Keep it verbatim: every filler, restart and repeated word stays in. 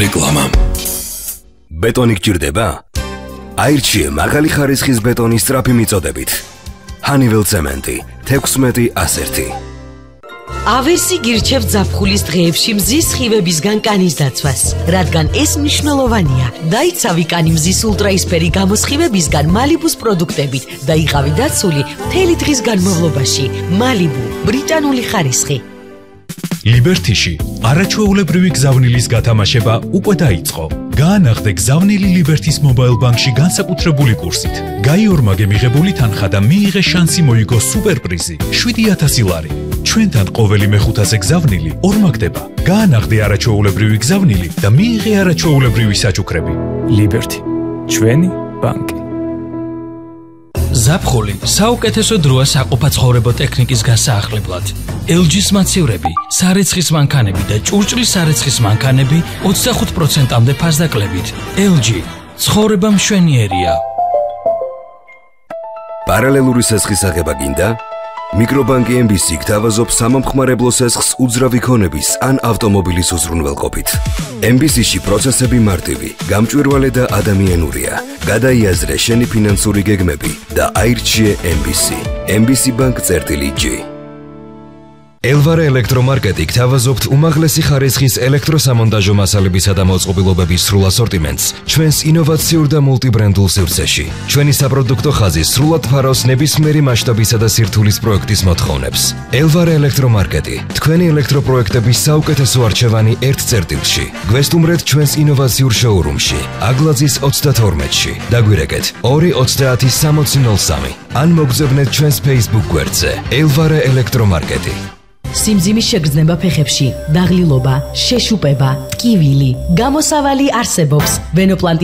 რეკლამა. ბეტონი გჭირდება? აირჩიე მაღალი ხარისხის ბეტონის სწრაფი მიწოდებით. Honeywell ცემენტი თექვსმეტი ასერთი. ავერსი გირჩევთ ზაფხულის დღეებში მზის სხივებისგან კანის დაცვას, რადგან ეს მნიშვნელოვანია. დაიცავი კანი მზის ულტრაისფერი გამოსხივებისგან მალიბუს პროდუქტებით და იყავი დაცული მთელი დღის განმავლობაში. მალიბუ, ბრიტანული ხარისხი. ლიბერთიში არაჩვეულებრივი გზავნილის გათამაშება უკვე დაიწყო. გაანახდე გზავნილი ლიბერთის მობაილ ბანკში განსაკუთრებული კურსით. გაიორმაგე მიღებული თანხა და მიიღე შანსი მოიგო სუპერპრიზი შვიდი ათასი ლარი. ჩვენთან ყოველი მეხუთასე გზავნილი ორმაგდება. გაანახდე არაჩვეულებრივი გზავნილი და მიიღე არაჩვეულებრივი საჩუქრები. ლიბერთი, ჩვენი ბანკი. ზაფხული საუკეთესო დროა საყოფაცხოვრებო ტექნიკის გასაახლებლად. ელ ჯის მაცევრები, სარეცხის მანქანები და ჭურჭლის სარეცხის მანქანები ოცდახუთ პროცენტამდე ფასდაკლებით. ელ ჯი, ცხოვრება მშვენიერია. პარალელური სესხის აღება გინდა? მიკრობანკი ემ ბი სი გთავაზობს სამომხმარებლო სესხს უძრავი ქონების ან ავტომობილის უზრუნველყოფით. ემ ბი სი-ში პროცესები მარტივი, გამჭვირვალე და ადამიანურია. გადაიაზრე შენი ფინანსური გეგმები და აირჩიე ემ ბი სი. ემ ბი სი ბანკ წერტილი ჯი. ელვარე ელექტრომარკეტი გთავაზობთ უმაღლესი ხარისხის ელექტროსამონტაჟო მასალებისა და მოწყობილობების სრულ ასორტიმენტს ჩვენს ინოვაციურ და მულტიბრენდულ სივრცეში. ჩვენი საპროდუქტო ხაზი სრულად ფარავს ნებისმიერი მასშტაბისა და სირთულის პროექტის მოთხოვნებს. ელვარე ელექტრომარკეტი, თქვენი ელექტროპროექტების საუკეთესო არჩევანი ერთ წერტილში. გვესტუმრეთ ჩვენს ინოვაციურ შოურუმში, აგლაძის ოცდათორმეტში. დაგვირეკეთ ორი ოცდაათი სამოცი ნოლ სამი. ან მოგძებნეთ ჩვენს Facebook გვერდზე ელვარე ელექტრომარკეტი. სიმძიმის შეგრძნება ფეხებში, დაღლილობა, შეშუპება, ტკივილი, გამოსავალი არსებობს. ვენოპლანტი